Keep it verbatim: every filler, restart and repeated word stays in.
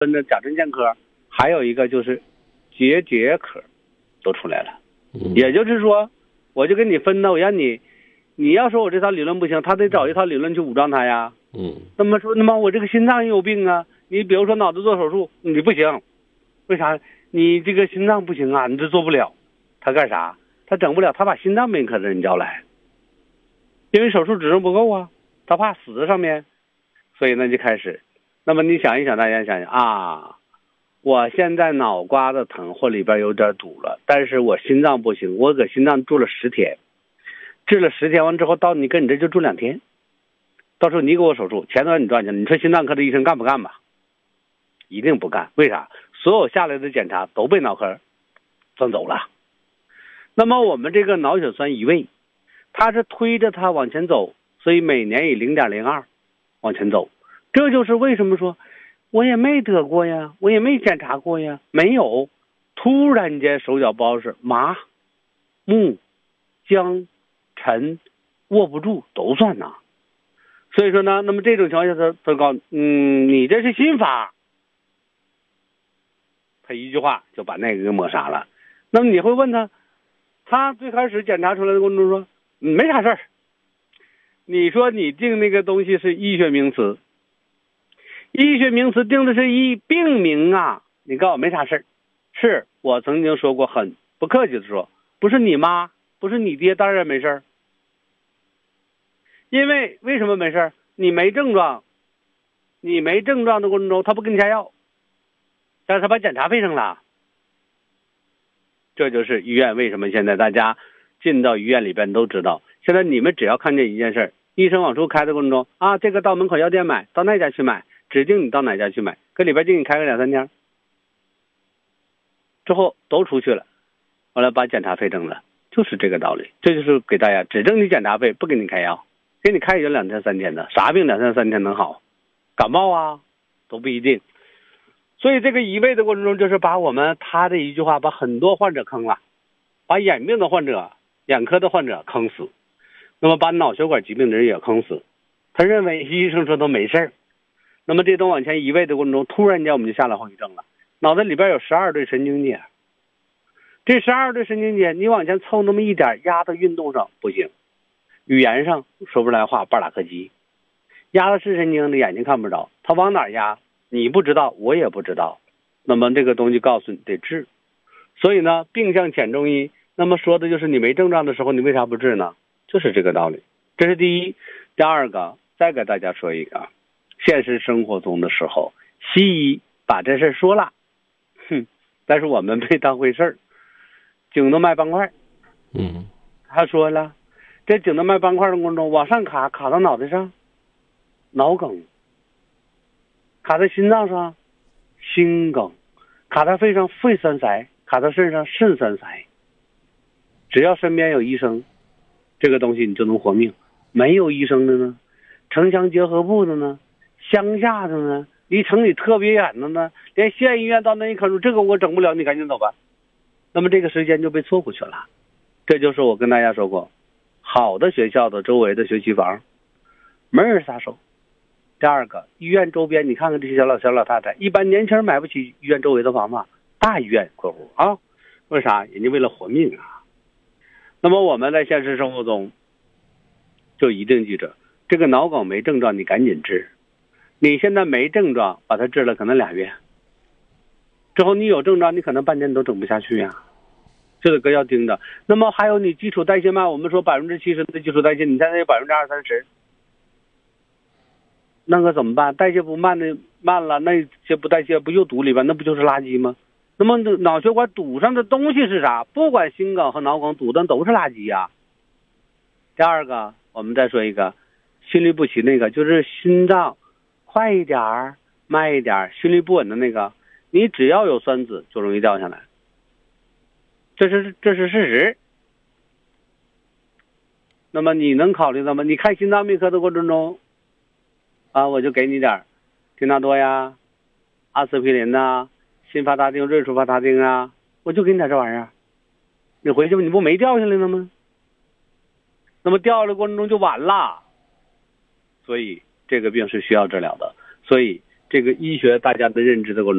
分的甲状腺科，还有一个就是结节科都出来了。 嗯， 也就是说，我就给你分的，我让你，你要说我这套理论不行，他得找一套理论去武装他呀。 嗯， 那么说，那么我这个心脏也有病啊，你比如说脑子做手术，你不行，为啥？你这个心脏不行啊，你这做不了，他干啥？他整不了，他把心脏病科的人叫来，因为手术指征不够啊，他怕死在上面，所以呢就开始。那么你想一想，大家想想啊，我现在脑瓜子疼或里边有点堵了，但是我心脏不行，我搁心脏住了十天，治了十天完之后，到你跟你这就住两天，到时候你给我手术，钱都让你赚去了，你说心脏科的医生干不干吧？一定不干，为啥？所有下来的检查都被脑科钻走了。那么我们这个脑血栓移位，它是推着它往前走，所以每年以 零点零二 往前走。这就是为什么说我也没得过呀，我也没检查过呀，没有，突然间手脚不好使，麻、木、僵、沉、握不住都算呐。所以说呢，那么这种情况下他他告嗯，你这是心法，他一句话就把那个给抹杀了。那么你会问他，他最开始检查出来的过程中说、嗯、没啥事儿，你说你定那个东西是医学名词，医学名词定的是医病名啊，你告诉我没啥事儿。是我曾经说过，很不客气的说，不是你妈，不是你爹，当然没事儿。因为为什么没事儿？你没症状，你没症状的过程中，他不给你下药，但是他把检查费上了。这就是医院为什么现在大家进到医院里边都知道，现在你们只要看见一件事，医生往出开的过程中啊，这个到门口药店买，到那家去买，指定你到哪家去买，搁里边就给你开个两三天，之后都出去了，后来把检查费挣了，就是这个道理。这就是给大家只挣你检查费，不给你开药，给你开也就两天三天的，啥病两天三天能好？感冒啊都不一定。所以这个移位的过程中，就是把我们他这一句话把很多患者坑了，把眼病的患者、眼科的患者坑死，那么把脑血管疾病的人也坑死。他认为医生说都没事儿，那么这种往前移位的过程中，突然间我们就下了后遗症了。脑子里边有十二对神经节，这十二对神经节你往前凑那么一点，压到运动上不行，语言上说不出来话，半拉柯基，压的是神经的，眼睛看不着，他往哪压你不知道，我也不知道。那么这个东西告诉你得治，所以呢，病向浅中医。那么说的就是你没症状的时候，你为啥不治呢？就是这个道理。这是第一。第二个，再给大家说一个，现实生活中的时候，西医把这事说了，哼，但是我们没当回事儿。颈动脉斑块， 嗯， 他说了，这颈动脉斑块的过程中往上卡，卡到脑袋上，脑梗。卡在心脏上，心梗；卡在肺上，肺栓塞；卡在肾上，肾栓塞。只要身边有医生，这个东西你就能活命。没有医生的呢，城乡结合部的呢，乡下的呢，离城里特别远的呢，连县医院到那一看，这个我整不了，你赶紧走吧。那么这个时间就被错过去了。这就是我跟大家说过，好的学校的周围的学区房，没人撒手。第二个，医院周边，你看看这些小老小老太太，一般年轻人买不起医院周围的房子，大医院括弧啊，为啥？人家为了活命啊。那么我们在现实生活中，就一定记着，这个脑梗没症状，你赶紧治。你现在没症状，把它治了，可能俩月之后，你有症状，你可能半年都整不下去呀、啊，这个歌要盯着。那么还有你基础代谢慢，我们说百分之七十的基础代谢，你现在有百分之二三十。那个怎么办？代谢不慢的慢了，那些不代谢不又堵里边，那不就是垃圾吗？那么脑血管堵上的东西是啥？不管心梗和脑梗堵的都是垃圾呀、啊。第二个，我们再说一个，心律不齐那个，就是心脏快一点慢一点，心律不稳的那个，你只要有栓子就容易掉下来，这是这是事实。那么你能考虑到吗？你看心脏病科的过程中。啊，我就给你点丁纳多呀、阿司匹林呐、辛伐他汀、瑞舒伐他汀啊，我就给你点这玩意儿。你回去吧，你不没掉下来了吗？那么掉的过程中就完了。所以这个病是需要治疗的。所以这个医学大家的认知的过程中。